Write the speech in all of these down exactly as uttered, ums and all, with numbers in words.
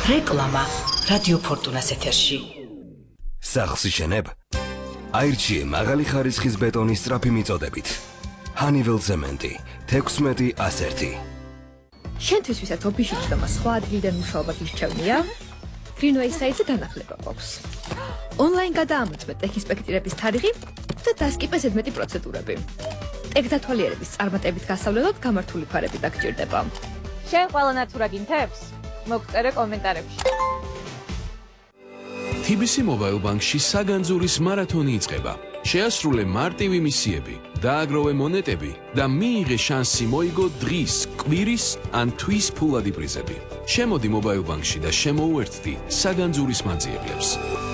რეკლამა რადიო ფორტუნას ეთერში. სახლს იშენებ? აირჩიე მაღალი ხარისხის ბეტონის სწრაფი მიწოდებით. Honeywell ცემენტი თექვსმეტი ას ერთი. შენთვის ვისაც ოფისში ჩდომა სხვა ადგილიდან მუშაობა გირჩევნია? Greenway საიტზე განახლება გვაქვს. Online გადაამოწმეთ ტექ-ინსპექტირების თარიღი და დასკიპე ზედმეტი პროცედურები. ტექ-დათვალიერების წარმატებით გასავლელად გამართული ფარები დაგჭირდება. შენ ყველა ნათურა გინთებს? მოგწერე კომენტარებში. თი ბი სი Mobile Bank-ში საგანძურის მარათონი იწყება. შეასრულე მარტივი მისიები, დააგროვე მონეტები და მიიღე შანსი მოიგო დღის, კვირის ან თვის ფულადი პრიზები. შემოდი Mobile Bank-ში და შემოუერთდი საგანძურის მანძიებლებს.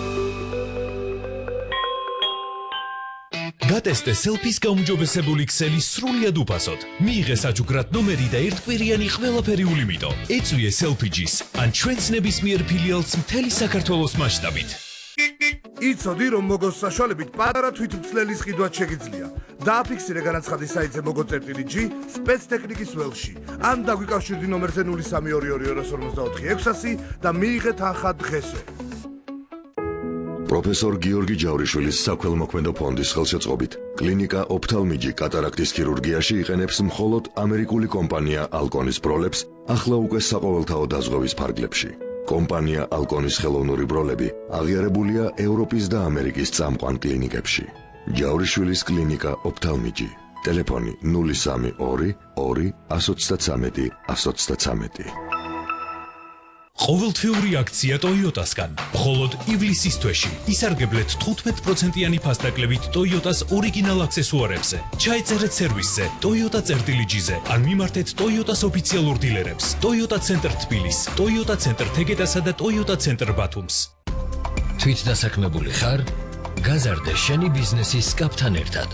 გატესტე სელფის გაუმჯობესებული ქსელი სრულიად უფასოდ. მიიღე საჩუქრად ნომერი და ერთკვირიანი ყველაფერი ულიმიტო. ეწვიე სელფიჯის ან ჩვენს ნებისმიერ ფილიალს მთელი საქართველოს მასშტაბით. იცოდი რომ მოგოს საშუალებით პატარა თვითმცლელის ყიდვაც შეგიძლია. დააფიქსირე განაცხადი საიტზე მოგოწერტილი ჯი სპეცტექნიკის ველში. ან დაგვიკავშირდი ნომერზე ნული სამი ორი ორი ორ ორმოცდაოთხი ექვსასი და მიიღე თანხა დღესვე. პროფესორ გიორგი ჯავრიშვილის საქველმოქმედო ფონდის ხელშეწყობით კლინიკა ოფთალმიჯი კატარაქტის ქირურგიაში იყენებს მხოლოდ ამერიკული კომპანია ალკონის ბროლებს ახლა უკვე საყოველთაო დაზღვევის ფარგლებში. კომპანია ალკონის ხელოვნური ბროლები აღიარებულია ევროპის და ამერიკის წამყვან კლინიკებში. ჯავრიშვილის კლინიკა ოფთალმიჯი. ტელეფონი ნული სამი ორი ორი ას ოცდათვრამეტი ას ოცდათვრამეტი. ყოველთვიური აქცია Toyota-სგან. მხოლოდ ივლისის თვეში ისარგებლეთ თხუთმეტ პროცენტიანი ფასდაკლებით Toyota-s ორიგინალ აქსესუარებზე. ჩაეწერეთ სერვისზე Toyota წერტილიჯიზე ან მიმართეთ Toyota-s ოფიციალურ დილერებს. Toyota ცენტრ თბილის, Toyota ცენტრ თეგეტასა და Toyota ცენტრ ბათუმს. თვით დასაქმებული ხარ? გაზარდე შენი ბიზნესის კაპთან ერთად.